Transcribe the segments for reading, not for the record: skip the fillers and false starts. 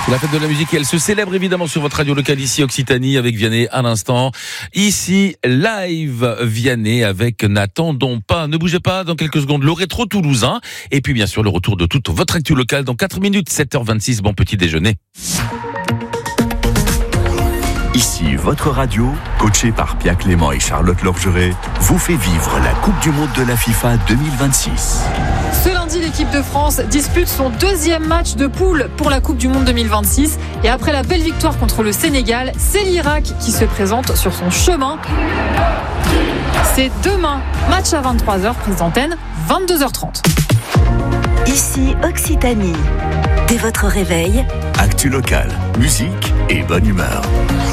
La fête de la musique, elle se célèbre évidemment sur votre radio locale ici Occitanie avec Vianney à l'instant. Ici, live Vianney avec N'attendons pas. Ne bougez pas, dans quelques secondes, le rétro toulousain. Et puis bien sûr, le retour de toute votre actu locale dans 4 minutes, 7h26, bon petit déjeuner. Ici, votre radio, coachée par Pia Clément et Charlotte Lorgeret, vous fait vivre la Coupe du Monde de la FIFA 2026. Ce lundi, l'équipe de France dispute son deuxième match de poule pour la Coupe du Monde 2026. Et après la belle victoire contre le Sénégal, c'est l'Irak qui se présente sur son chemin. C'est demain, match à 23h, prise d'antenne, 22h30. Ici Occitanie. Dès votre réveil, Actu locale, musique et bonne humeur.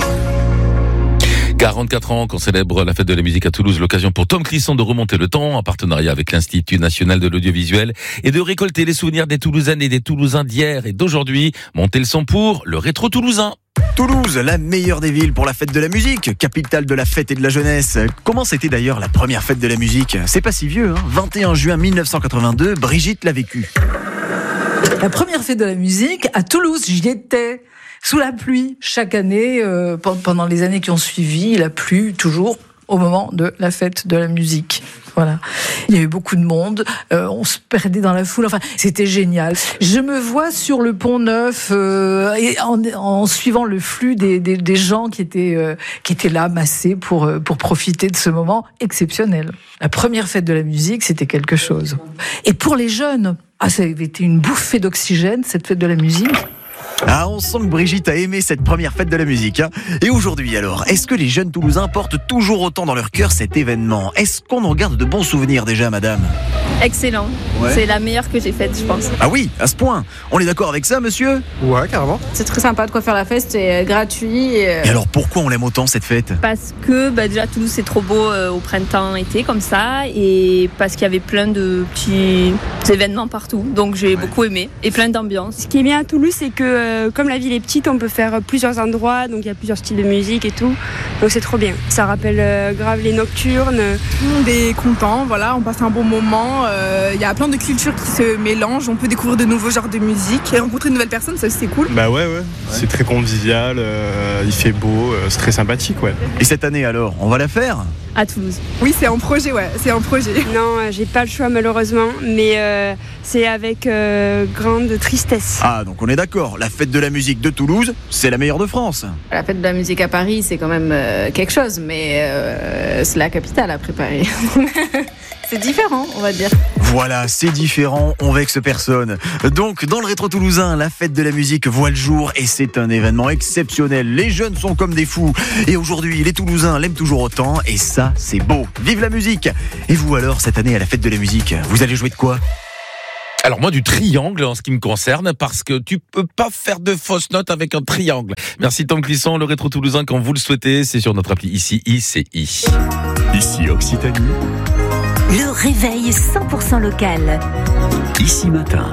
44 ans qu'on célèbre la fête de la musique à Toulouse, l'occasion pour Tom Clisson de remonter le temps en partenariat avec l'Institut national de l'audiovisuel et de récolter les souvenirs des Toulousaines et des Toulousains d'hier et d'aujourd'hui. Montez le son pour le rétro toulousain. Toulouse, la meilleure des villes pour la fête de la musique, capitale de la fête et de la jeunesse. Comment c'était d'ailleurs la première fête de la musique ? C'est pas si vieux, hein ? 21 juin 1982, Brigitte l'a vécu. La première fête de la musique, à Toulouse, j'y étais. Sous la pluie, chaque année, pendant les années qui ont suivi, il a plu toujours au moment de la fête de la musique. Voilà. Il y avait beaucoup de monde, on se perdait dans la foule, enfin, c'était génial. Je me vois sur le Pont Neuf, et en suivant le flux des gens qui étaient là, massés pour profiter de ce moment exceptionnel. La première fête de la musique, c'était quelque chose. Et pour les jeunes, ça avait été une bouffée d'oxygène, cette fête de la musique. Ah, on sent que Brigitte a aimé cette première fête de la musique, hein. Et aujourd'hui alors, est-ce que les jeunes Toulousains portent toujours autant dans leur cœur cet événement ? Est-ce qu'on en garde de bons souvenirs déjà, madame ? Excellent, ouais. C'est la meilleure que j'ai faite, je pense. Ah oui, à ce point. On est d'accord avec ça, monsieur ? Ouais, carrément. C'est très sympa de quoi faire la fête, c'est gratuit. Et alors pourquoi on l'aime autant cette fête ? Parce que déjà Toulouse c'est trop beau au printemps, été comme ça, et parce qu'il y avait plein de petits événements partout, donc j'ai beaucoup aimé, et plein d'ambiance. Ce qui est bien à Toulouse, c'est que comme la ville est petite, on peut faire plusieurs endroits, donc il y a plusieurs styles de musique et tout, donc c'est trop bien. Ça rappelle grave les nocturnes. Tout le monde est content, voilà, on passe un bon moment, il y a plein de cultures qui se mélangent, on peut découvrir de nouveaux genres de musique et rencontrer de nouvelles personnes, ça aussi c'est cool. Bah ouais, c'est très convivial, il fait beau, c'est très sympathique, ouais. Et cette année alors, on va la faire ? À Toulouse. Oui, c'est en projet, c'est en projet. Non, j'ai pas le choix malheureusement, mais c'est avec grande tristesse. Ah, donc on est d'accord, la fête de la musique de Toulouse, c'est la meilleure de France. La fête de la musique à Paris, c'est quand même quelque chose, mais c'est la capitale à préparer. C'est différent, on va dire. Voilà, c'est différent, on vexe personne. Donc, dans le rétro toulousain, la fête de la musique voit le jour et c'est un événement exceptionnel. Les jeunes sont comme des fous. Et aujourd'hui, les Toulousains l'aiment toujours autant et ça, c'est beau. Vive la musique! Et vous alors, cette année à la fête de la musique, vous allez jouer de quoi ? Alors moi du triangle en ce qui me concerne, parce que tu peux pas faire de fausses notes avec un triangle. Merci Tom Clisson, le rétro toulousain quand vous le souhaitez, c'est sur notre appli ici, ICI. Ici Occitanie. le réveil 100% local. Ici matin.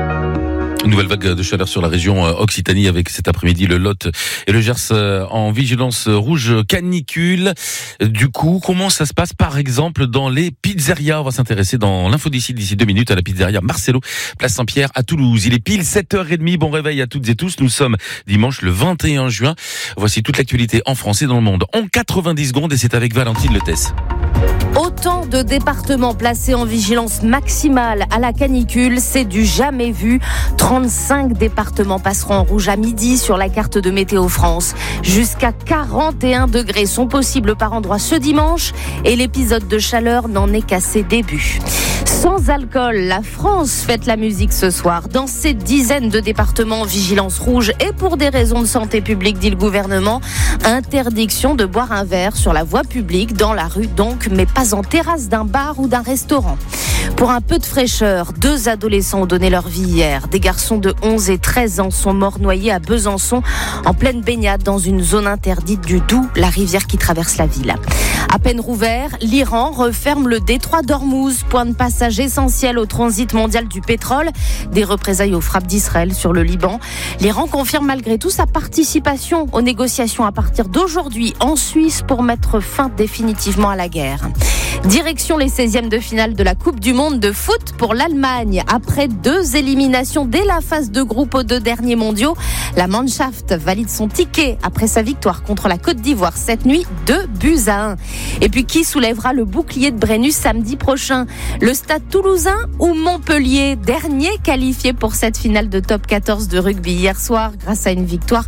Une nouvelle vague de chaleur sur la région Occitanie avec cet après-midi le Lot et le Gers en vigilance rouge canicule. Du coup, comment ça se passe par exemple dans les pizzerias ? On va s'intéresser dans l'info d'ici 2 minutes à la pizzeria Marcelo, place Saint-Pierre à Toulouse. Il est pile 7h30. Bon réveil à toutes et tous. Nous sommes dimanche le 21 juin. Voici toute l'actualité en France et dans le monde en 90 secondes et c'est avec Valentine Letès. Autant de départements placés en vigilance maximale à la canicule, c'est du jamais vu. 35 départements passeront en rouge à midi sur la carte de Météo France. Jusqu'à 41 degrés sont possibles par endroit ce dimanche et l'épisode de chaleur n'en est qu'à ses débuts. Sans alcool, la France fête la musique ce soir. Dans ces dizaines de départements en vigilance rouge et pour des raisons de santé publique, dit le gouvernement, interdiction de boire un verre sur la voie publique, dans la rue donc, mais pas en terrasse d'un bar ou d'un restaurant. Pour un peu de fraîcheur, 2 adolescents ont donné leur vie hier. Des garçons de 11 et 13 ans sont morts noyés à Besançon, en pleine baignade dans une zone interdite du Doubs, la rivière qui traverse la ville. À peine rouvert, l'Iran referme le détroit d'Ormuz, point de passage essentiel au transit mondial du pétrole. Des représailles aux frappes d'Israël sur le Liban. L'Iran confirme malgré tout sa participation aux négociations à partir d'aujourd'hui en Suisse pour mettre fin définitivement à la guerre. Direction les 16e de finale de la Coupe du Monde de foot pour l'Allemagne. Après 2 éliminations dès la phase de groupe aux 2 derniers mondiaux, la Mannschaft valide son ticket après sa victoire contre la Côte d'Ivoire cette nuit, 2-1. Et puis qui soulèvera le bouclier de Brennus samedi prochain? Le Stade Toulousain ou Montpellier? Dernier qualifié pour cette finale de top 14 de rugby hier soir grâce à une victoire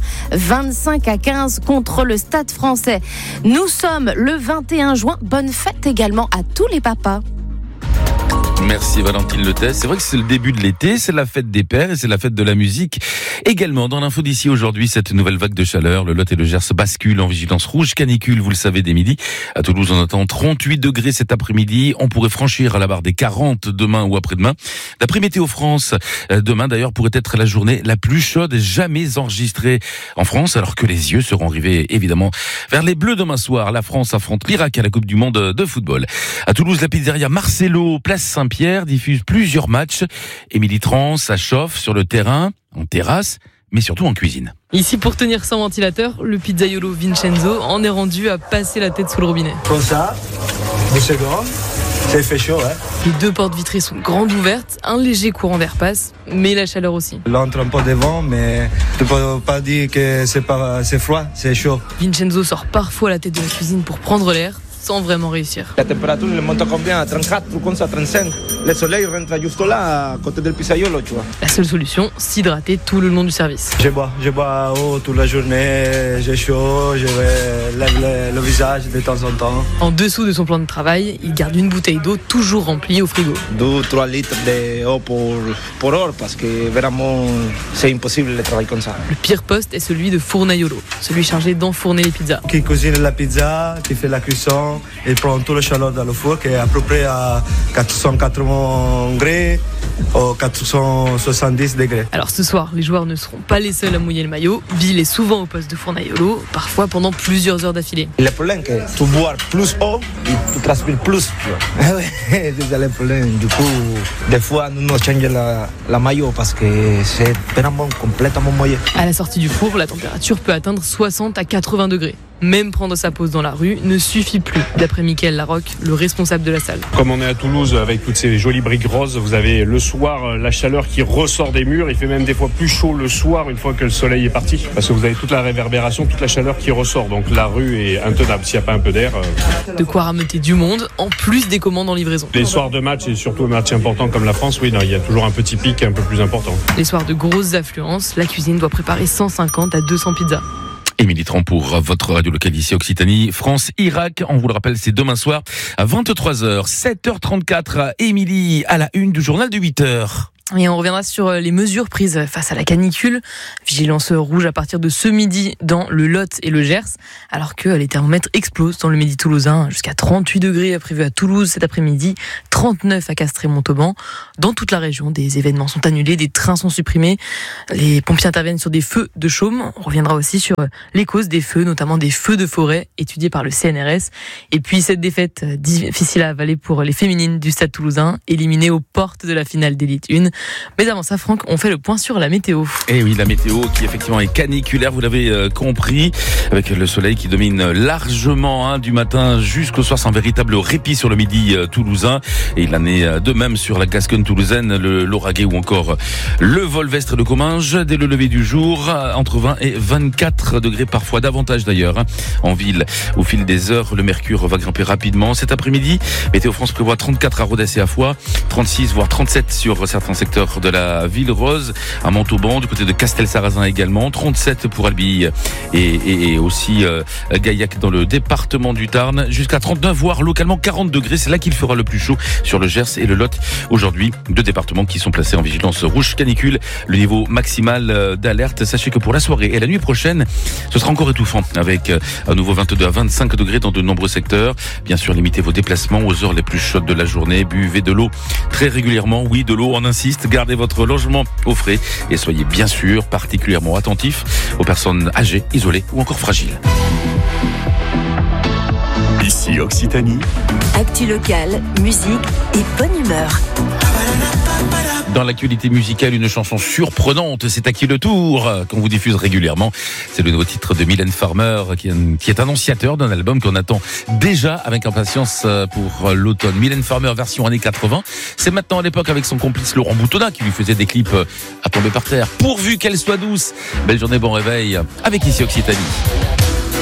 25-15 contre le Stade Français. Nous sommes le 21 juin. Bonne fête également à tous les papas. Merci Valentine Letès. C'est vrai que c'est le début de l'été, c'est la fête des pères et c'est la fête de la musique. Également, dans l'info d'ici aujourd'hui, cette nouvelle vague de chaleur, le Lot et le Gers basculent en vigilance rouge canicule, vous le savez, dès midi. À Toulouse, on attend 38 degrés cet après-midi. On pourrait franchir la barre des 40 demain ou après-demain. D'après Météo France, demain d'ailleurs pourrait être la journée la plus chaude jamais enregistrée en France, alors que les yeux seront rivés évidemment vers les Bleus demain soir. La France affronte l'Irak à la Coupe du Monde de football. À Toulouse, la pizzeria Marcelo, place Saint-Pierre, diffuse plusieurs matchs. Émilie Trans, ça chauffe sur le terrain, en terrasse, mais surtout en cuisine. Ici, pour tenir sans ventilateur, le pizzaiolo Vincenzo en est rendu à passer la tête sous le robinet. Comme ça, 2 secondes, ça fait chaud, hein. Les 2 portes vitrées sont grandes ouvertes, un léger courant d'air passe, mais la chaleur aussi. Là, on trempe de vent, mais tu peux pas dire que c'est froid, c'est chaud. Vincenzo sort parfois la tête de la cuisine pour prendre l'air, sans vraiment réussir. La température, elle monte à combien? À 34 ou comme ça, 35. Le soleil rentre juste là, à côté du pizzaiolo, tu vois. La seule solution, s'hydrater tout le long du service. Je bois eau toute la journée, j'ai chaud, je lève le visage de temps en temps. En dessous de son plan de travail, il garde une bouteille d'eau toujours remplie au frigo. 2-3 litres d'eau pour heure, parce que vraiment, c'est impossible de travailler comme ça. Le pire poste est celui de fournaiolo, celui chargé d'enfourner les pizzas. Qui cuisine la pizza, qui fait la cuisson, il prend tout le chaleur dans le four qui est à peu près à 480 degrés ou 470 degrés. Alors ce soir, les joueurs ne seront pas les seuls à mouiller le maillot. Bill est souvent au poste de fournaiolo, parfois pendant plusieurs heures d'affilée. Le problème c'est que tu bois plus eau et tu transpires plus. C'est ça le problème. Du coup, des fois, nous changeons la maillot parce que c'est vraiment complètement mouillé. À la sortie du four, la température peut atteindre 60 à 80 degrés. Même prendre sa pause dans la rue ne suffit plus, d'après Mickaël Larocque, le responsable de la salle. Comme on est à Toulouse avec toutes ces jolies briques roses, vous avez le soir la chaleur qui ressort des murs. Il fait même des fois plus chaud le soir une fois que le soleil est parti. Parce que vous avez toute la réverbération, toute la chaleur qui ressort. Donc la rue est intenable s'il n'y a pas un peu d'air. De quoi rameuter du monde, en plus des commandes en livraison. Les soirs de match et surtout un match important comme la France, oui, il y a toujours un petit pic un peu plus important. Les soirs de grosses affluences, la cuisine doit préparer 150 à 200 pizzas. Émilie Trans pour votre radio locale ici Occitanie, France-Irak. On vous le rappelle, c'est demain soir à 23h, 7h34. Émilie à la une du journal de 8h. Et on reviendra sur les mesures prises face à la canicule. Vigilance rouge à partir de ce midi dans le Lot et le Gers, alors que les thermomètres explosent dans le midi toulousain. Jusqu'à 38 degrés prévus à Toulouse cet après-midi, 39 à Castré-Montauban. Dans toute la région, des événements sont annulés, des trains sont supprimés. Les pompiers interviennent sur des feux de chaume. On reviendra aussi sur les causes des feux, notamment des feux de forêt étudiés par le CNRS. Et puis cette défaite difficile à avaler pour les féminines du Stade Toulousain, éliminées aux portes de la finale d'élite 1. Mais avant ça, Franck, on fait le point sur la météo. Et oui, la météo qui effectivement est caniculaire, vous l'avez compris, avec le soleil qui domine largement du matin jusqu'au soir, sans véritable répit sur le midi toulousain. Et il en est de même sur la Gascogne toulousaine, le Lauragais ou encore le Volvestre de Comminges. Dès le lever du jour, entre 20 et 24 degrés, parfois davantage d'ailleurs. En ville, au fil des heures, le mercure va grimper rapidement. Cet après-midi, Météo France prévoit 34 à Rodez et à Foix, 36 voire 37 sur certains secteurs de la Ville Rose, à Montauban, du côté de Castel-Sarrazin également, 37 pour Albi et aussi Gaillac dans le département du Tarn, jusqu'à 39 voire localement 40 degrés. C'est là qu'il fera le plus chaud sur le Gers et le Lot. Aujourd'hui, 2 départements qui sont placés en vigilance rouge canicule. Le niveau maximal d'alerte, sachez que pour la soirée et la nuit prochaine, ce sera encore étouffant avec à nouveau 22 à 25 degrés dans de nombreux secteurs. Bien sûr, limitez vos déplacements aux heures les plus chaudes de la journée. Buvez de l'eau très régulièrement. Oui, de l'eau, on insiste. Gardez votre logement au frais et soyez bien sûr particulièrement attentifs aux personnes âgées, isolées ou encore fragiles. Ici Occitanie. Actu locale, musique et bonne humeur. Dans l'actualité musicale, une chanson surprenante, c'est à qui le tour qu'on vous diffuse régulièrement. C'est le nouveau titre de Mylène Farmer qui est annonciateur d'un album qu'on attend déjà avec impatience pour l'automne. Mylène Farmer version années 80. C'est maintenant à l'époque avec son complice Laurent Boutonnat qui lui faisait des clips à tomber par terre. Pourvu qu'elle soit douce. Belle journée, bon réveil avec Ici Occitanie.